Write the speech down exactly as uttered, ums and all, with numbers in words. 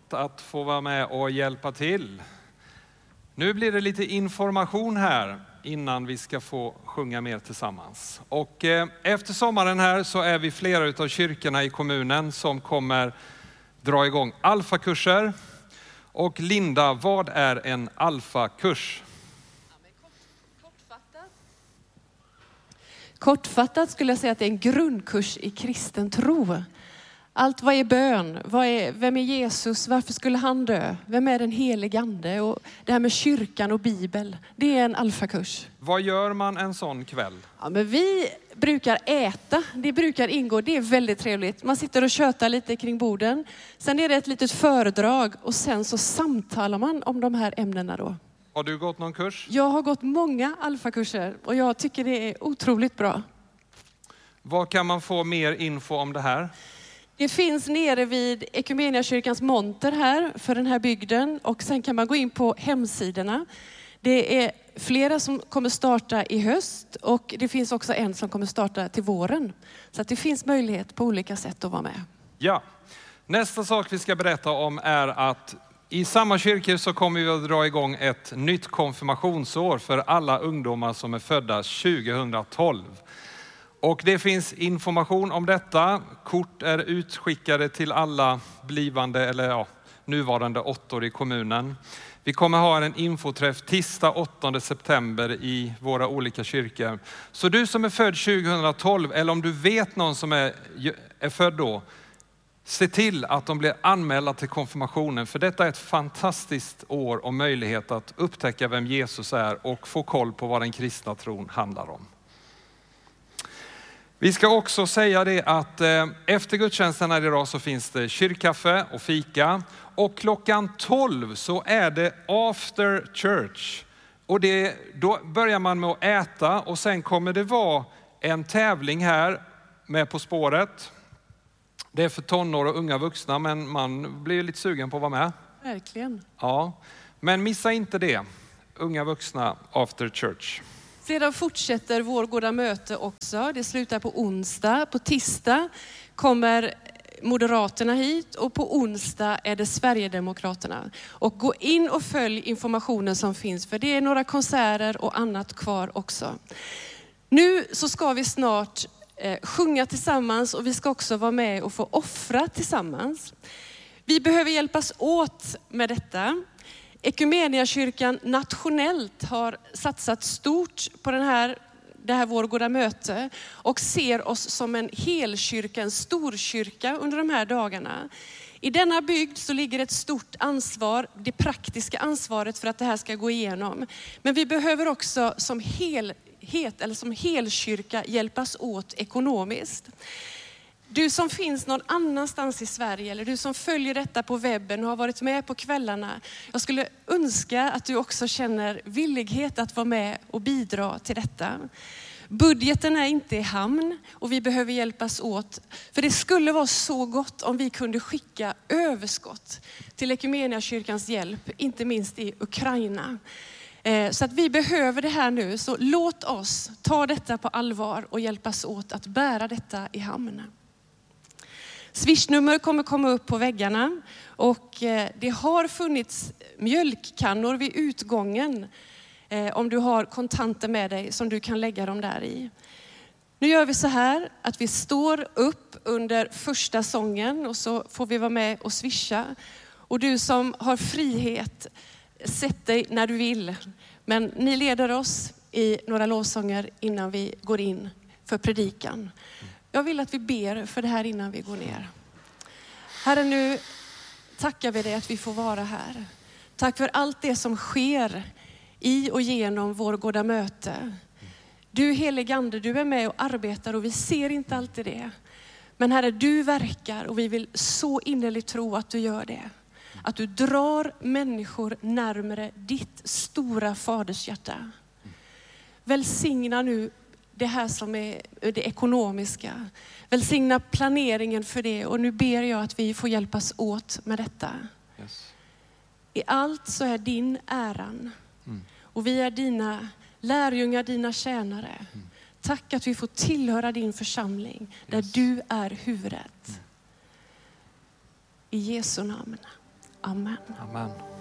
gott att få vara med och hjälpa till. Nu blir det lite information här innan vi ska få sjunga mer tillsammans. Och eh, efter sommaren här så är vi flera utav kyrkorna i kommunen som kommer dra igång alfakurser. Och Linda, vad är en alfakurs? Ja, men kort, kortfattat. kortfattat skulle jag säga att det är en grundkurs i kristen tro. Allt, vad är bön? Vad är, vem är Jesus? Varför skulle han dö? Vem är den helige ande? Och det här med kyrkan och Bibel, det är en alfakurs. Vad gör man en sån kväll? Ja, men vi brukar äta, det brukar ingå, det är väldigt trevligt. Man sitter och tjötar lite kring borden. Sen är det ett litet föredrag och sen så samtalar man om de här ämnena då. Har du gått någon kurs? Jag har gått många alfakurser och jag tycker det är otroligt bra. Vad kan man få mer info om det här? Det finns nere vid Ekumeniakyrkans monter här för den här bygden. Och sen kan man gå in på hemsidorna. Det är flera som kommer starta i höst. Och det finns också en som kommer starta till våren. Så att det finns möjlighet på olika sätt att vara med. Ja, nästa sak vi ska berätta om är att i samma kyrkor så kommer vi att dra igång ett nytt konfirmationsår för alla ungdomar som är födda tjugohundratolv. Och det finns information om detta. Kort är utskickade till alla blivande eller ja, nuvarande åttor i kommunen. Vi kommer ha en infoträff tisdag åttonde september i våra olika kyrkor. Så du som är född tjugohundratolv eller om du vet någon som är, är född då, se till att de blir anmälda till konfirmationen. För detta är ett fantastiskt år och möjlighet att upptäcka vem Jesus är och få koll på vad den kristna tron handlar om. Vi ska också säga det att efter gudstjänsten här idag så finns det kyrkkaffe och fika. Och klockan tolv så är det after church. Och det, då börjar man med att äta och sen kommer det vara en tävling här med På spåret. Det är för tonår och unga vuxna men man blir lite sugen på att vara med. Verkligen. Ja, men missa inte det. Unga vuxna after church. Sedan fortsätter vår goda möte också. Det slutar på onsdag. På tisdag kommer Moderaterna hit och på onsdag är det Sverigedemokraterna. Och gå in och följ informationen som finns för det är några konserter och annat kvar också. Nu så ska vi snart eh, sjunga tillsammans och vi ska också vara med och få offra tillsammans. Vi behöver hjälpas åt med detta. Ekumeniakyrkan nationellt har satsat stort på den här, det här vår goda möte och ser oss som en helkyrka, en storkyrka under de här dagarna. I denna bygd så ligger ett stort ansvar, det praktiska ansvaret för att det här ska gå igenom. Men vi behöver också som helhet eller som helkyrka hjälpas åt ekonomiskt. Du som finns någon annanstans i Sverige eller du som följer detta på webben och har varit med på kvällarna. Jag skulle önska att du också känner villighet att vara med och bidra till detta. Budgeten är inte i hamn och vi behöver hjälpas åt. För det skulle vara så gott om vi kunde skicka överskott till Ekumeniakyrkans hjälp, inte minst i Ukraina. Så att vi behöver det här nu, så låt oss ta detta på allvar och hjälpas åt att bära detta i hamn. Swishnummer kommer komma upp på väggarna och det har funnits mjölkkannor vid utgången om du har kontanter med dig som du kan lägga dem där i. Nu gör vi så här att vi står upp under första sången och så får vi vara med och swisha. Och du som har frihet, sätt dig när du vill. Men ni leder oss i några lovsånger innan vi går in för predikan. Jag vill att vi ber för det här innan vi går ner. Herre, nu tackar vi dig att vi får vara här. Tack för allt det som sker i och genom vår goda möte. Du helige ande, du är med och arbetar och vi ser inte alltid det. Men Herre, du verkar och vi vill så innerligt tro att du gör det. Att du drar människor närmare ditt stora fadershjärta. Välsigna nu det här som är det ekonomiska. Välsigna planeringen för det. Och nu ber jag att vi får hjälpas åt med detta. Yes. I allt så är din äran. Mm. Och vi är dina lärjungar, dina tjänare. Mm. Tack att vi får tillhöra din församling. Yes. Där du är huvudet. Mm. I Jesu namn. Amen. Amen.